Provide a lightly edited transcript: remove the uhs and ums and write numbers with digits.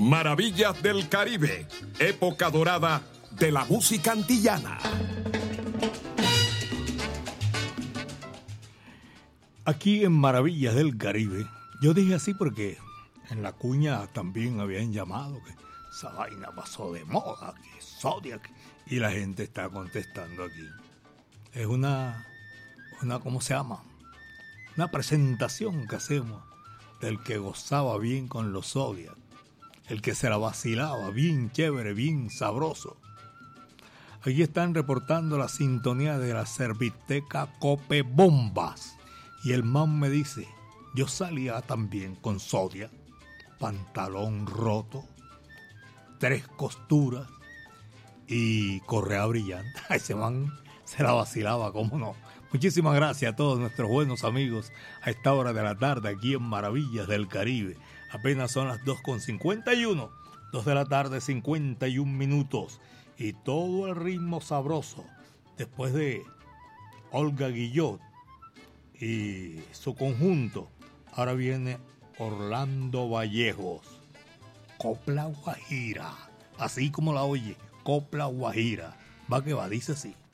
Maravillas del Caribe, época dorada de la música antillana. Aquí en Maravillas del Caribe, yo dije así porque en la cuña también habían llamado que esa vaina pasó de moda, que Zodiac, y la gente está contestando aquí. Es una ¿cómo se llama? Una presentación que hacemos del que gozaba bien con los Zodiac, el que se la vacilaba bien chévere, bien sabroso. Aquí están reportando la sintonía de la Serviteca Cope Bombas. Y el man me dice, yo salía también con Zodiac, pantalón roto, 3 costuras y correa brillante. Ese man se la vacilaba, cómo no. Muchísimas gracias a todos nuestros buenos amigos a esta hora de la tarde aquí en Maravillas del Caribe. Apenas son las 2:51, 2 de la tarde, 51 minutos. Y todo el ritmo sabroso después de Olga Guillot y su conjunto. Ahora viene Orlando Vallejos, Copla Guajira, así como la oye, Copla Guajira. Va que va, dice así.